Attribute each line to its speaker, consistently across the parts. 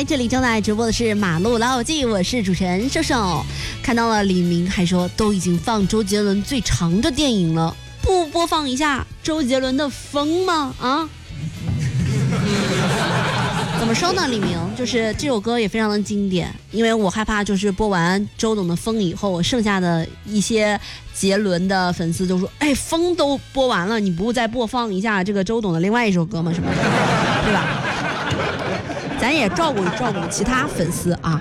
Speaker 1: 这里正在直播的是马路老友记，我是主持人瘦瘦。看到了李明还说都已经放周杰伦最长的电影了，不播放一下周杰伦的《风》吗？啊？怎么说呢，李明，就是这首歌也非常的经典，因为我害怕就是播完周董的《风》以后，剩下的一些杰伦的粉丝就说，哎，《风》都播完了，你不再播放一下这个周董的另外一首歌吗？什么的，对吧？咱也照顾其他粉丝啊。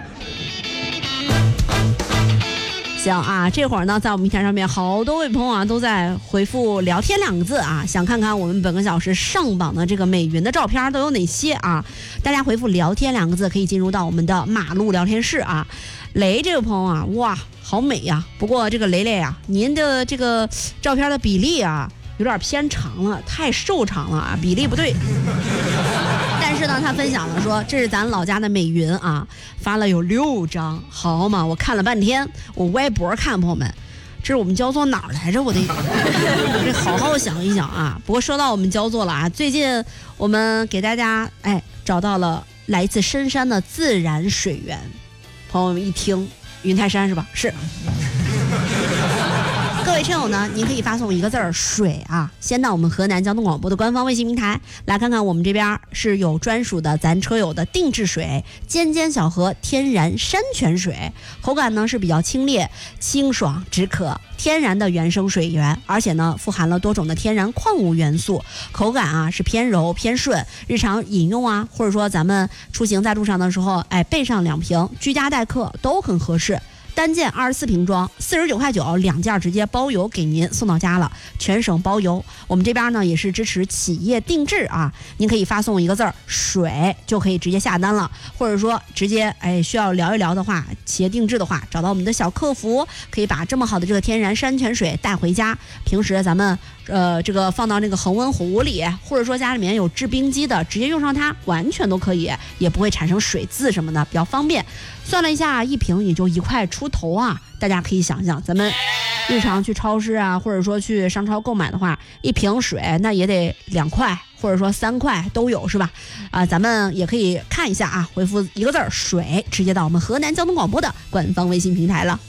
Speaker 1: 行啊，这会儿呢，在我们平台上面，好多位朋友啊都在回复"聊天"2个字啊，想看看我们本个小时上榜的这个美云的照片都有哪些啊？大家回复"聊天"2个字，可以进入到我们的马路聊天室啊。雷这位朋友啊，哇，好美呀！不过这个雷雷啊，您的这个照片的比例啊，有点偏长了，太瘦长了啊，比例不对。但是呢，他分享了说，这是咱老家的美云啊，发了有6张，好嘛，我看了半天，我歪脖看，朋友们，这是我们焦作哪儿来着？我这好好想一想啊。不过说到我们焦作了啊，最近我们给大家找到了来自深山的自然水源，朋友们一听，云泰山是吧？是。各位听友呢，您可以发送一个字水啊，先到我们河南交通广播的官方微信平台来看看，我们这边是有专属的咱车友的定制水，尖尖小河天然山泉水，口感呢是比较清冽清爽止渴，天然的原生水源，而且呢富含了多种的天然矿物元素，口感啊是偏柔偏顺，日常饮用啊，或者说咱们出行在路上的时候，备上2瓶，居家待客都很合适。单件24瓶装，49.9块，2件直接包邮给您送到家了，全省包邮。我们这边呢也是支持企业定制啊，您可以发送一个字水就可以直接下单了，或者说直接需要聊一聊的话，企业定制的话，找到我们的小客服，可以把这么好的这个天然山泉水带回家。平时咱们这个放到那个恒温壶里，或者说家里面有制冰机的，直接用上它完全都可以，也不会产生水渍什么的，比较方便。算了一下，一瓶也就1块出头啊，大家可以想象，咱们日常去超市啊，或者说去商超购买的话，一瓶水那也得2块，或者说3块都有，是吧？咱们也可以看一下啊，回复一个字水，直接到我们河南交通广播的官方微信平台了。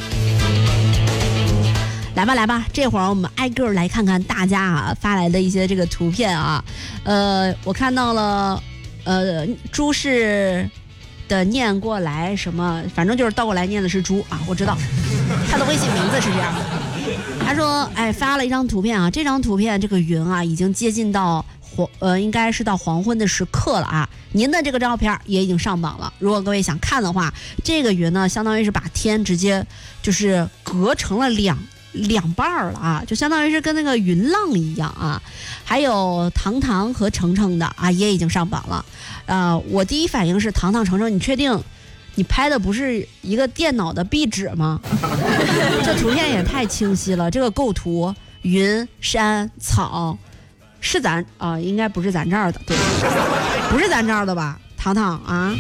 Speaker 1: 来吧，这会儿我们挨个来看看大家啊发来的一些这个图片啊。我看到了，朱氏的念过来什么，反正就是倒过来念的是猪啊，我知道他的微信名字是这样的。他说发了一张图片啊，这张图片这个云啊已经接近到应该是到黄昏的时刻了啊。您的这个照片也已经上榜了，如果各位想看的话，这个云呢相当于是把天直接就是隔成了两半了啊，就相当于是跟那个云浪一样啊。还有糖糖和程程的啊也已经上榜了。我第一反应是糖糖程程，你确定你拍的不是一个电脑的壁纸吗？这图片也太清晰了，这个构图云山草是咱应该不是咱这儿的，对，不是咱这儿的吧，糖糖啊。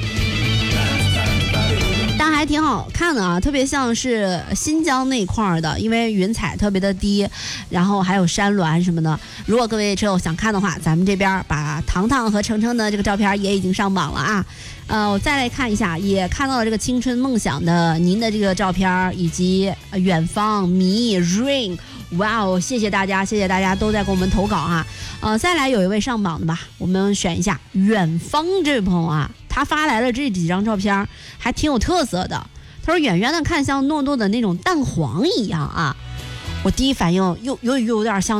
Speaker 1: 但还挺好看的啊，特别像是新疆那块的，因为云彩特别的低，然后还有山峦什么的。如果各位车友想看的话，咱们这边把糖糖和程程的这个照片也已经上榜了啊。我再来看一下，也看到了这个青春梦想的您的这个照片，以及远方迷 rain， 哇哦，谢谢大家都在给我们投稿啊。再来有一位上榜的吧，我们选一下远方这位朋友啊，他发来了这几张照片，还挺有特色的。他说远远的看像诺诺的那种蛋黄一样啊，我第一反应又有点像